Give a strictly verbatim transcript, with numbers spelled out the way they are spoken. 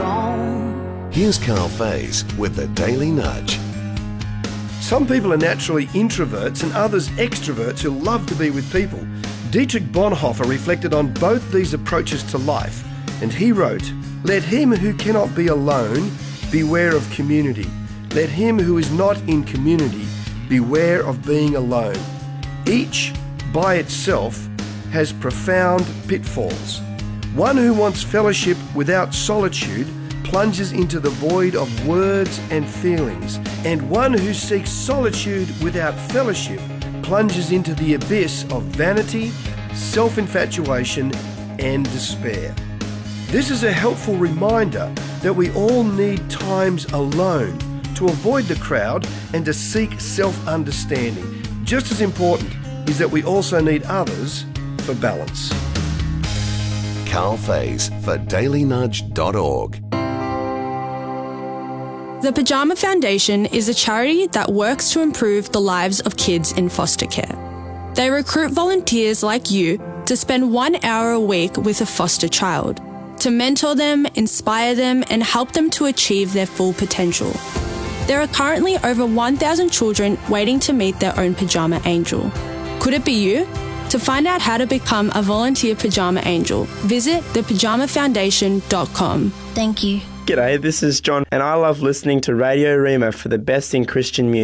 strong. Here's Carl Faze with the Daily Nudge. Some people are naturally introverts and others extroverts who love to be with people. Dietrich Bonhoeffer reflected on both these approaches to life, and he wrote, "Let him who cannot be alone beware of community. Let him who is not in community beware of being alone." Each, by itself, has profound pitfalls. One who wants fellowship without solitude plunges into the void of words and feelings, and one who seeks solitude without fellowship plunges into the abyss of vanity, self-infatuation, and despair. This is a helpful reminder that we all need times alone to avoid the crowd and to seek self-understanding. Just as important is that we also need others for balance. Carl Faze for daily nudge dot org. The Pajama Foundation is a charity that works to improve the lives of kids in foster care. They recruit volunteers like you to spend one hour a week with a foster child, to mentor them, inspire them, and help them to achieve their full potential. There are currently over one thousand children waiting to meet their own pajama angel. Could it be you? To find out how to become a volunteer pajama angel, visit the pajama foundation dot com. Thank you. G'day, this is John, and I love listening to Radio Rima for the best in Christian music.